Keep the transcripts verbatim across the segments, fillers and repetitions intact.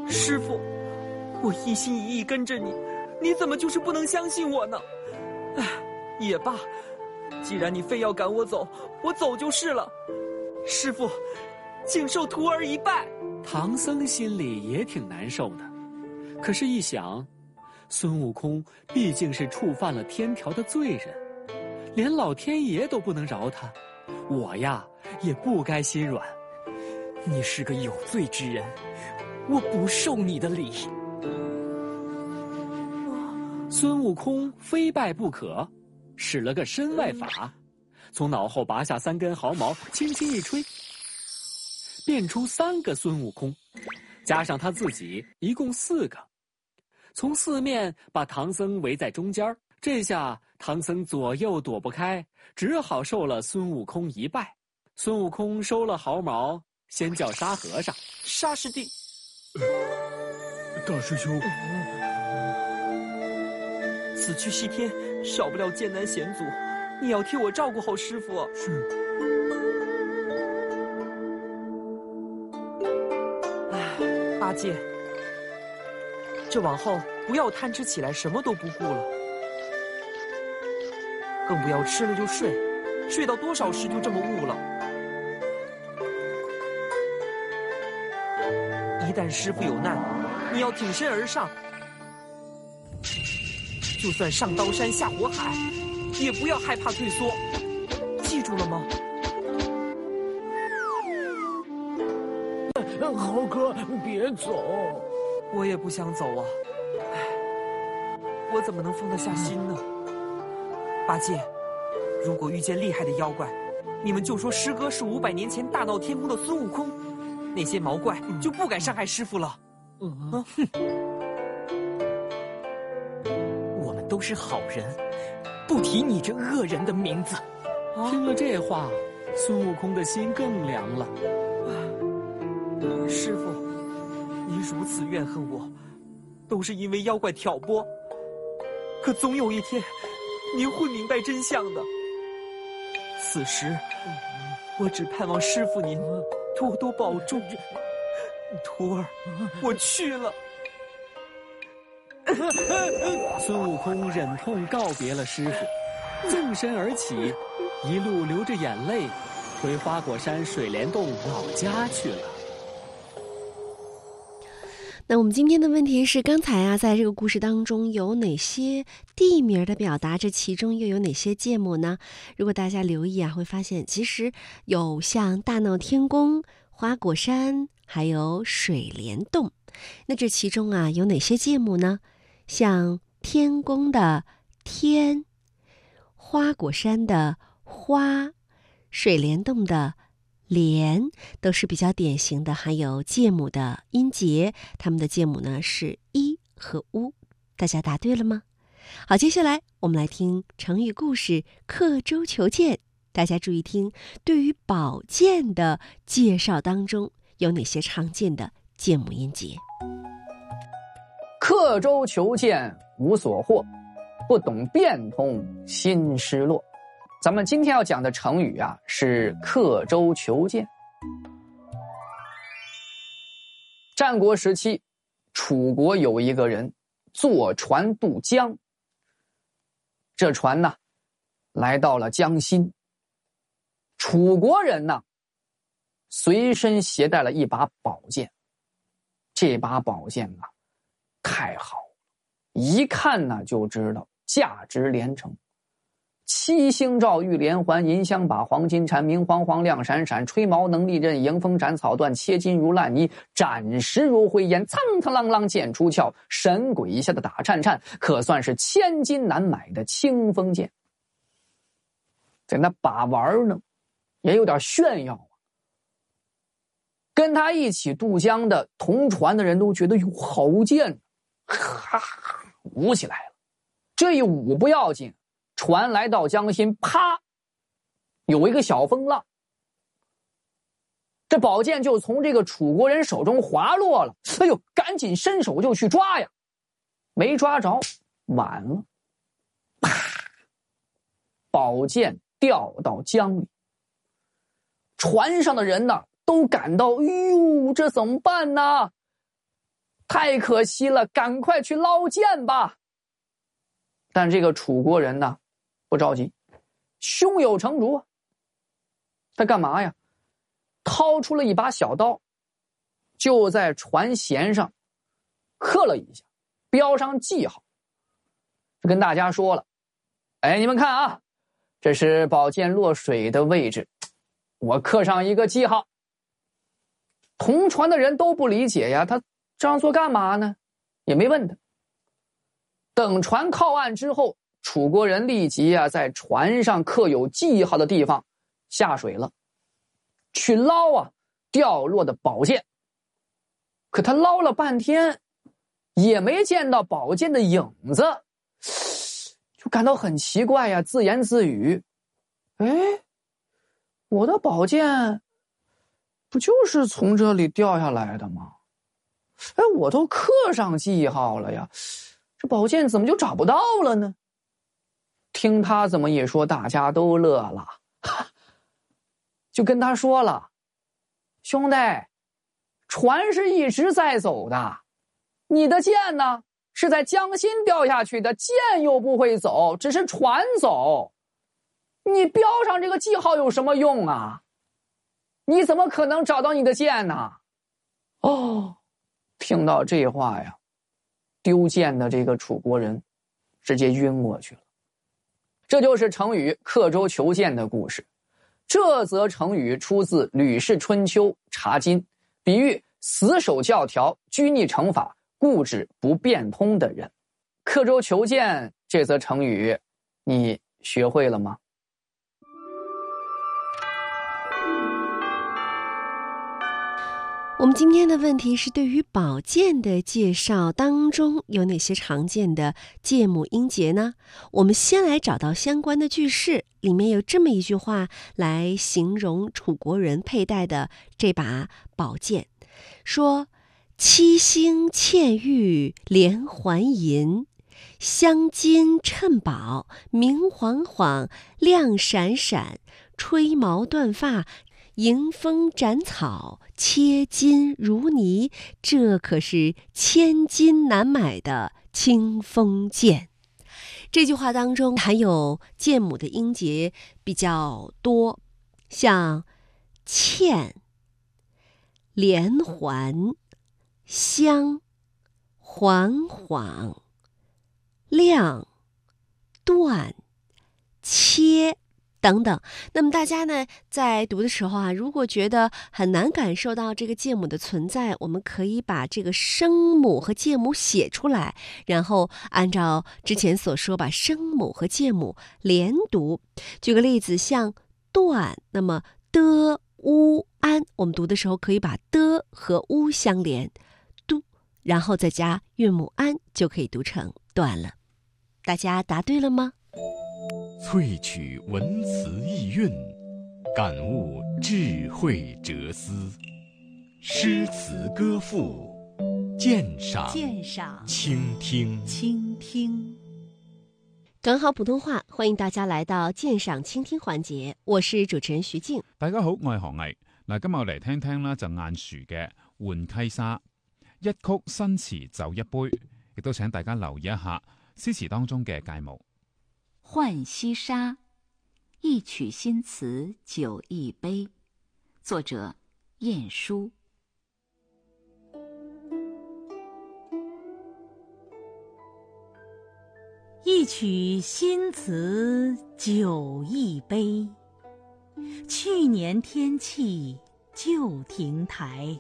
师父，我一心一意跟着你，你怎么就是不能相信我呢？唉，也罢，既然你非要赶我走，我走就是了。师父，请受徒儿一拜。 唐僧心里也挺难受的，可是一想，孙悟空毕竟是触犯了天条的罪人，连老天爷都不能饶他，我呀也不该心软。 你是个有罪之人，我不受你的礼。 孙悟空非拜不可，使了个身外法，从脑后拔下三根毫毛，轻轻一吹，变出三个孙悟空，加上他自己，一共四个。从四面把唐僧围在中间，这下唐僧左右躲不开，只好受了孙悟空一拜。孙悟空收了毫毛，先叫沙和尚。 沙师弟， 大师兄， 此去西天，少不了艰难险阻，你要替我照顾好师父。 是。 唉，八戒，这往后不要贪吃起来什么都不顾了，更不要吃了就睡，睡到多少时就这么悟了。一旦师父有难，你要挺身而上，就算上刀山下火海，也不要害怕退缩，记住了吗？ 豪哥，别走！ 我也不想走啊，唉，我怎么能放得下心呢？八戒，如果遇见厉害的妖怪，你们就说师哥是五百年前大闹天宫的孙悟空，那些毛怪就不敢伤害师父了。 嗯，哼，我们都是好人，不提你这恶人的名字。 啊、听了这话，孙悟空的心更凉了。 师父，你如此怨恨我，都是因为妖怪挑拨。可总有一天，您会明白真相的。此时，我只盼望师父您多多保重。徒儿，我去了。 孙悟空忍痛告别了师傅，纵身而起，一路流着眼泪，回花果山水帘洞老家去了。 那我们今天的问题是，刚才啊，在这个故事当中有哪些地名的表达？这其中又有哪些芥末呢？如果大家留意啊，会发现其实有像大闹天宫、花果山，还有水帘洞。那这其中啊，有哪些芥末呢？像天宫的天，花果山的花，水帘洞的连，都是比较典型的含有芥母的音节，它们的芥母呢是一和乌。大家答对了吗？好，接下来我们来听成语故事刻舟求剑。大家注意听，对于宝剑的介绍当中有哪些常见的芥母音节？ 刻舟求剑无所获，不懂变通心失落。咱们今天要讲的成语啊，是刻舟求剑。战国时期，楚国有一个人坐船渡江，这船呢，来到了江心。楚国人呢，随身携带了一把宝剑，这把宝剑啊，太好了，一看呢就知道价值连城。七星照玉连环，银香把黄金缠，明晃晃亮闪闪，吹毛能利刃，迎风斩草断，切金如烂泥，斩石如灰烟，苍苍啷啷剑出鞘，神鬼下的打颤颤，可算是千金难买的清风剑。在那把玩呢，也有点炫耀啊。跟他一起渡江的同船的人都觉得哟，好剑，哈哈，舞起来了。这一舞不要紧，船来到江心，啪，有一个小风浪，这宝剑就从这个楚国人手中滑落了。哎呦，赶紧伸手就去抓呀，没抓着，晚了，啪，宝剑掉到江里。船上的人呢，都感到，哎呦，这怎么办呢？ 太可惜了，赶快去捞剑吧。但这个楚国人呢，不着急，胸有成竹。他干嘛呀？掏出了一把小刀，就在船舷上刻了一下，标上记号，就跟大家说了：哎，你们看啊，这是宝剑落水的位置，我刻上一个记号。同船的人都不理解呀，他这样做干嘛呢？也没问他。等船靠岸之后，楚国人立即啊在船上刻有记号的地方下水了，去捞啊掉落的宝剑。可他捞了半天也没见到宝剑的影子，就感到很奇怪呀，自言自语：哎，我的宝剑不就是从这里掉下来的吗？哎，我都刻上记号了呀，这宝剑怎么就找不到了呢？听他这么一说，大家都乐了，就跟他说了：兄弟，船是一直在走的，你的剑呢是在江心掉下去的，剑又不会走，只是船走，你标上这个记号有什么用啊？你怎么可能找到你的剑呢？哦，听到这话呀，丢剑的这个楚国人直接晕过去了。这就是成语刻舟求剑的故事。这则成语出自《吕氏春秋·察今》，比喻死守教条、拘泥惩罚、固执不变通的人。刻舟求剑这则成语你学会了吗？ 我们今天的问题是，对于宝剑的介绍当中有哪些常见的介母音节呢？我们先来找到相关的句式，里面有这么一句话来形容楚国人佩戴的这把宝剑，说：七星嵌玉连环银，镶金衬宝明晃晃，亮闪闪，吹毛断发，迎风斩草，切金如泥，这可是千金难买的清风剑。这句话当中含有介母的音节比较多，像嵌、连环、镶、缓晃、亮、断、切等等。那么大家呢在读的时候啊，如果觉得很难感受到这个介母的存在，我们可以把这个声母和介母写出来，然后按照之前所说把声母和介母连读。举个例子，像断，那么的乌安，我们读的时候可以把的和乌相连，嘟，然后再加韵母安，就可以读成断了。大家答对了吗？ 萃取文辞意蕴，感悟智慧哲思，诗词歌赋，鉴赏鉴赏倾听倾听。刚好普通話，歡迎大家來到鑑賞傾聽環節，我是主持人徐靜。 大家好，我係何毅。嗱，今日我嚟聽聽啦，就晏殊嘅《浣溪沙》，一曲新詞就一杯，亦都請大家留意一下詩詞當中嘅介母。 浣溪沙，一曲新詞酒一杯，作者晏殊。 一曲新词酒一杯，去年天气旧亭台。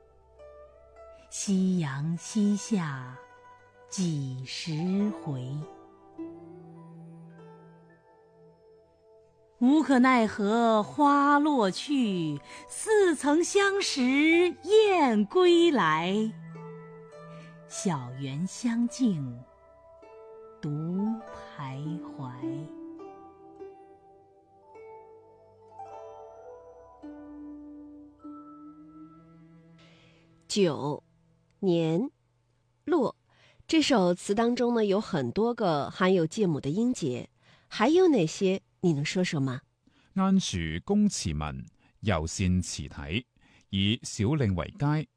夕阳西下几时回？无可奈何花落去，似曾相识燕归来。小园香径独徘徊。 九年落，这首词当中呢有很多个含有介母的音节，还有哪些你能說說嗎？ 晏殊工詞文，尤善詞體，以小令為佳，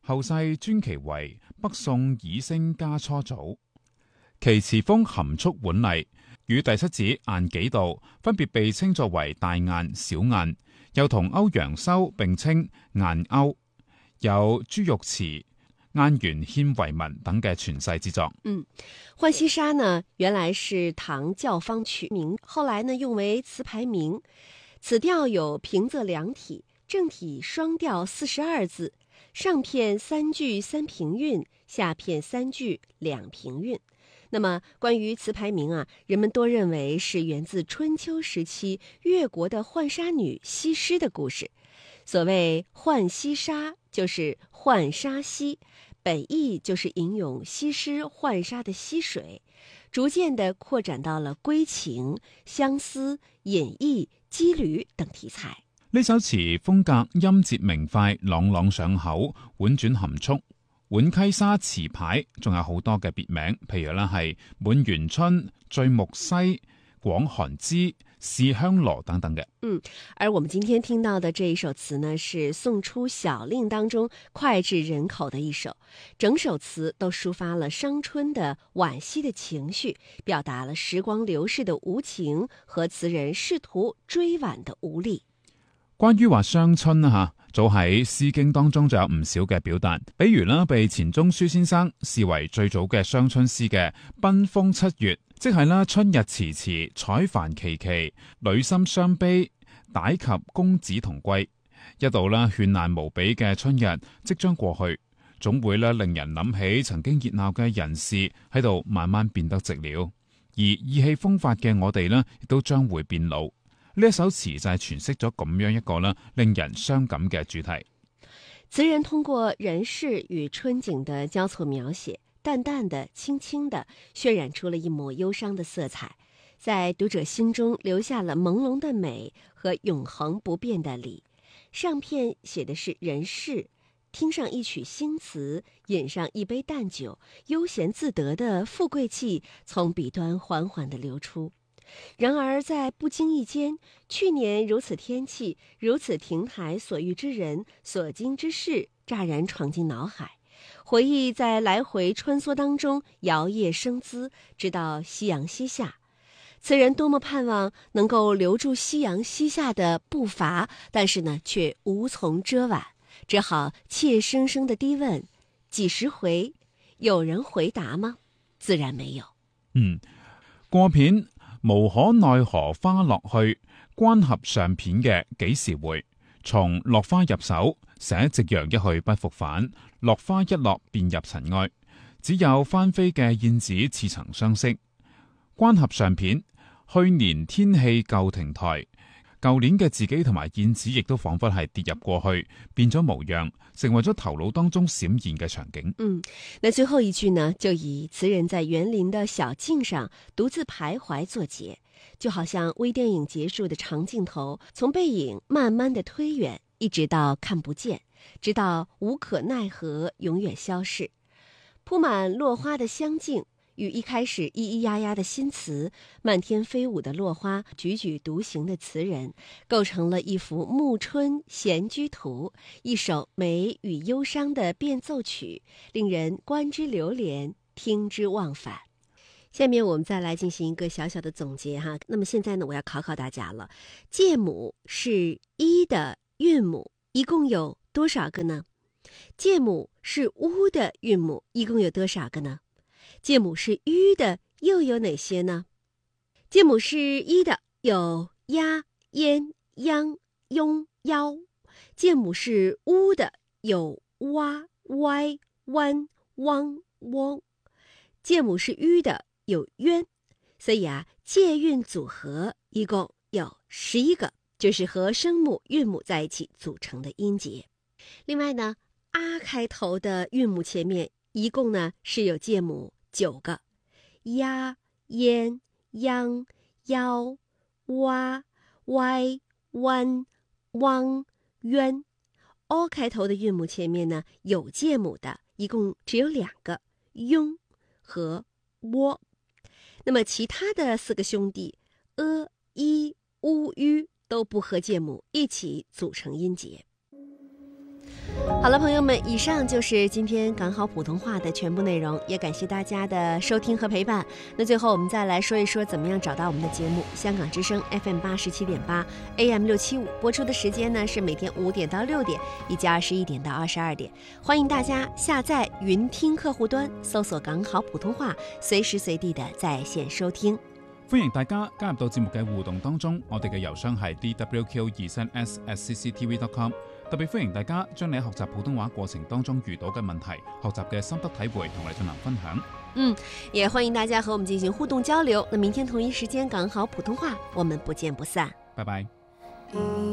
後世尊其為北宋擬聲家初祖。其詞風含蓄婉麗，與第七子晏幾道分別被稱作為大晏、小晏，又同歐陽修並稱晏歐，有朱玉辭、晏元獻遺文等嘅傳世之作。 嗯，浣溪沙呢，原來是唐教坊曲名，後來呢用為詞牌名。此調有平仄兩體，正體雙調四十二字，上片三句三平韻，下片三句兩平韻。那麼關於詞牌名啊，人們多認為是源自春秋時期越國的浣紗女西施的故事。所謂浣溪沙，就是浣紗溪，本意就是吟詠西施浣紗的溪水，逐漸地擴展到了歸情、相思、隱逸、羈旅等題材。 呢首詞風格音節明快，朗朗上口，婉轉含蓄。浣溪沙詞牌仲有好多嘅別名，譬如啦係滿園春、醉木溪、廣寒枝、試香羅等等嘅。 嗯，而我們今天聽到的這一首詞呢，是宋初小令當中膾炙人口的一首，整首詞都抒發了傷春的惋惜的情緒，表達了時光流逝的無情和詞人試圖追挽的無力。 關於話傷春啊吓，早喺《詩經》當中就有唔少嘅表達，比如啦，被錢鍾書先生視為最早嘅傷春詩嘅《賓風七月》，即係啦，春日遲遲，采繁期期，女心傷悲，歹及公子同歸。一度啦絢爛無比嘅春日即將過去，總會咧令人諗起曾經熱鬧嘅人事喺度慢慢變得寂寥，而意氣風發嘅我哋呢，亦都將會變老。呢一首詞就係詮釋咗咁樣一個啦令人傷感嘅主題。 詞人通過人事與春景的交錯描寫，淡淡的、輕輕的渲染出了一抹憂傷的色彩，在讀者心中留下了朦朧的美和永恆不變的理。上片寫的是人事，聽上一曲新詞，飲上一杯淡酒，悠閒自得的富貴氣從筆端緩緩地流出。然而在不經意間，去年如此天氣，如此亭台所遇之人，所經之事，乍然闖進腦海，回憶在來回穿梭當中搖曳生姿，直到夕陽西下。詞人多麼盼望能夠留住夕陽西下的步伐，但是呢卻無從遮挽，只好怯生生地低問：幾時回？有人回答嗎？自然沒有。 嗯，過片無可奈何花落去，關合上片嘅幾時回？從落花入手，寫夕陽一去不復返，落花一落便入塵埃，只有翻飛嘅燕子似曾相識。關合上片，去年天氣舊亭台，舊年嘅自己同埋燕子亦都仿佛係跌入過去，變咗模樣，成為咗頭腦當中閃現嘅場景。 嗯，那最後一句呢，就以詞人在園林的小徑上獨自徘徊作結，就好像微電影結束的長鏡頭，從背影慢慢的推遠，一直到看不見，直到無可奈何永遠消逝。鋪滿落花的香徑與一開始咿咿呀呀的新詞，漫天飛舞的落花，踽踽獨行的詞人，構成了一幅暮春閒居圖，一首美與憂傷的變奏曲，令人觀之流連，聽之忘返。下面我們再來進行一個小小的總結哈。那麼現在呢，我要考考大家了，介母是一的韻母，一共有多少個呢？介母是烏的韻母，一共有多少個呢？介母是吁的又有哪些呢？介母是一的有呀、焉、央、雍、夭；介母是烏的有哇、歪、彎、汪、翁；介母是吁的有淵。所以啊，介韻組合一共有十一個，就是和聲母、韻母在一起組成的音節。另外呢，啊開頭的韻母前面一共呢是有介母九個，呀、焉、央、夭、哇、歪、彎、汪、淵。o 開頭的韻母前面呢有介母的一共只有兩個，雍和窩。那麼其他的四個兄弟呃、一、烏、吁都不和介母一起組成音節。 好了，朋友们，以上就是今天港好普通话的全部内容，也感谢大家的收听和陪伴。那最后我们再来说一说怎么样找到我们的节目。香港之声 F M 八十七点八 A M 六七五播出的时间呢是每天五点到六点，以及二十一点到二十二点。欢迎大家下载云听客户端，搜索港好普通话，随時隨地的在線收聽。 歡迎大家加入到節目嘅互動當中，我哋嘅郵箱係 d w q 二三 s at c c t v dot com。特別歡迎大家將你喺學習普通話過程當中遇到嘅問題、學習嘅心得體會同我哋進行分享。 嗯，也歡迎大家和我們進行互動交流。那明天同一時間港好普通話，我們不見不散。 拜拜。